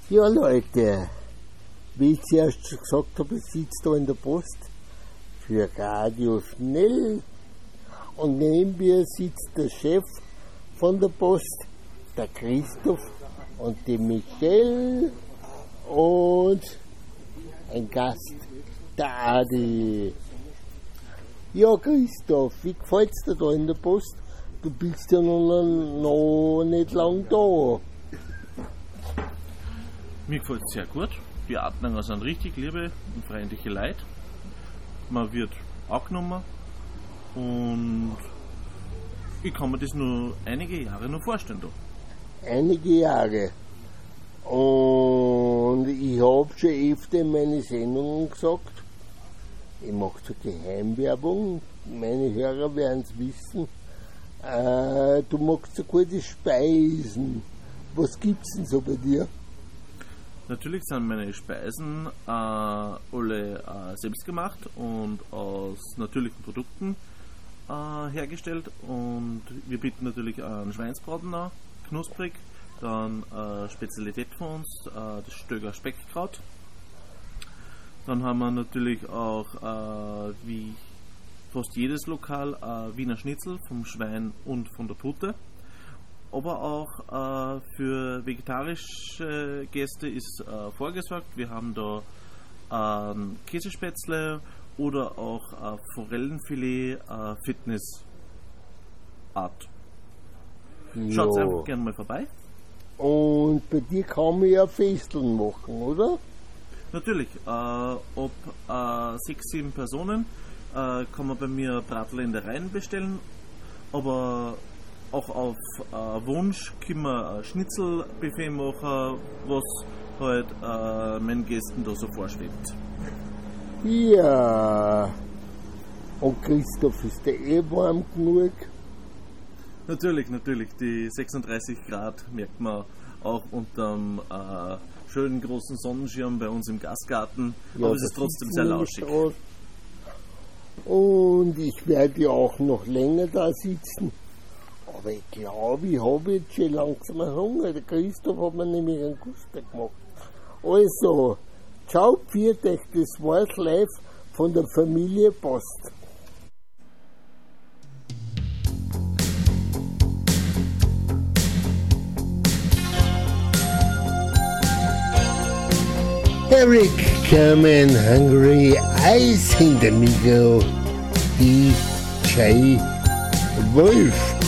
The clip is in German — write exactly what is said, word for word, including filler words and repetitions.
Ja Leute, wie ich zuerst schon gesagt habe, ich sitze da in der Post für Radio Schnell und neben mir sitzt der Chef von der Post, der Christoph und die Michelle und ein Gast, der Adi. Ja Christoph, wie gefällt's dir da in der Post? Du bist ja noch, noch nicht lang da. Mir gefällt es sehr gut. Die Adlinger sind richtig liebe und freundliche Leute. Man wird angenommen und ich kann mir das nur einige Jahre noch vorstellen. Da. Einige Jahre. Und ich habe schon öfter in meine Sendungen gesagt, ich mache so Geheimwerbung, meine Hörer werden es wissen, äh, du magst so gute Speisen. Was gibt's denn so bei dir? Natürlich sind meine Speisen äh, alle äh, selbst gemacht und aus natürlichen Produkten äh, hergestellt. Und wir bieten natürlich einen Schweinsbraten an, knusprig, dann äh, Spezialität von uns, äh, das Stöger Speckkraut. Dann haben wir natürlich auch, äh, wie fast jedes Lokal, äh, Wiener Schnitzel vom Schwein und von der Pute. Aber auch äh, für vegetarische Gäste ist äh, vorgesorgt. Wir haben da äh, Käsespätzle oder auch äh, Forellenfilet äh, Fitnessart. Schaut einfach gerne mal vorbei. Und bei dir kann man ja Festeln machen, oder? Natürlich, äh, ab äh, sechs, sieben Personen äh, kann man bei mir Bratl in der Reihen bestellen, aber auch auf äh, Wunsch können wir ein Schnitzelbuffet machen, was halt äh, meinen Gästen da so vorschwebt. Ja, und Christoph, ist der eh warm genug? Natürlich, natürlich, die sechsunddreißig Grad merkt man auch unterm äh, schönen großen Sonnenschirm bei uns im Gastgarten, ja, aber es ist trotzdem sehr lauschig. Und ich werde ja auch noch länger da sitzen. Aber ich glaube, ich habe jetzt schon langsam einen Hunger. Der Christoph hat mir nämlich einen Guster gemacht. Also, ciao, pfiat euch, das war's live von der Familie Post. Eric coming hungry, eyes in the middle, D J Wolf.